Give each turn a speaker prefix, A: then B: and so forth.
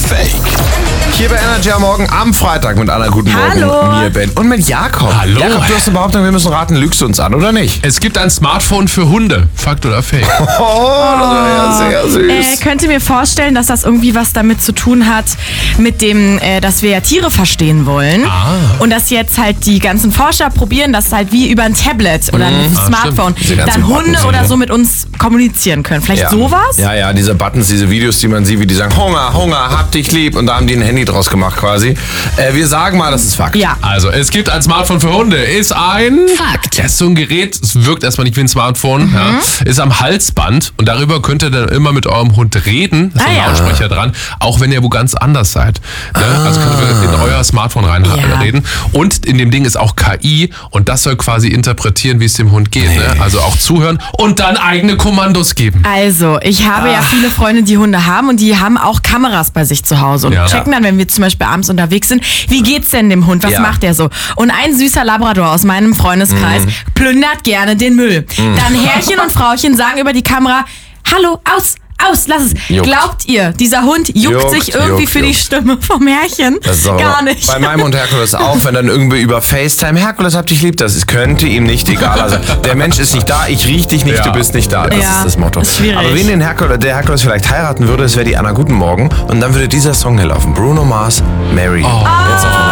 A: Fake?
B: Hier bei Energy am Morgen am Freitag mit Anna. Guten Morgen.
C: Hallo.
B: Mir, Ben. Und mit Jakob.
A: Hallo.
B: Jakob, du hast eine Behauptung, wir müssen raten, lügst du uns an, oder nicht?
A: Es gibt ein Smartphone für Hunde. Fakt oder Fake?
B: Oh, das wäre ja sehr süß.
C: Könnt ihr mir vorstellen, dass das irgendwie was damit zu tun hat, mit dem, dass wir ja Tiere verstehen wollen. Und dass jetzt halt die ganzen Forscher probieren, dass halt wie über ein Tablet oder ein Smartphone
B: Diese ganzen
C: dann Hunde
B: Buttons
C: oder
B: und
C: so mit uns kommunizieren können. Vielleicht sowas?
B: Ja, diese Buttons, diese Videos, die man sieht, wie die sagen, Hunger, Hunger, hab dich lieb. Und da haben die ein Handy draus gemacht quasi. Wir sagen mal, das ist Fakt.
C: Ja.
A: Also, es gibt ein Smartphone für Hunde. Ist ein...
D: Fakt.
A: Das ist so ein Gerät, es wirkt erstmal nicht wie ein Smartphone. Ja. Ist am Halsband und darüber könnt ihr dann immer mit eurem Hund reden. Da ist ein Lautsprecher dran. Auch wenn ihr wo ganz anders seid. Ne? Also könnt ihr in euer Smartphone reden. Und in dem Ding ist auch KI und das soll quasi interpretieren, wie es dem Hund geht. Ne? Also auch zuhören und dann eigene Kommandos geben.
C: Also, ich habe ja viele Freunde, die Hunde haben und die haben auch Kameras bei sich zu Hause und checken dann, wenn wir zum Beispiel abends unterwegs sind, wie geht's denn dem Hund, was macht der so? Und ein süßer Labrador aus meinem Freundeskreis plündert gerne den Müll. Dann Herrchen und Frauchen sagen über die Kamera, hallo, aus, lass es.
B: Juckt.
C: Glaubt ihr, dieser Hund juckt sich irgendwie für die Stimme vom Herrchen?
B: Das ist
C: Gar nicht.
B: Bei meinem Hund Herkules auch, wenn dann irgendwie über FaceTime, Herkules, hab dich lieb, könnte ihm nicht egal sein. Der Mensch ist nicht da, ich riech dich nicht, du bist nicht da. Das ist das Motto.
C: Ist schwierig.
B: Aber wen der Herkules vielleicht heiraten würde, das wäre die Anna. Guten Morgen. Und dann würde dieser Song hier laufen. Bruno Mars, Mary. Jetzt auf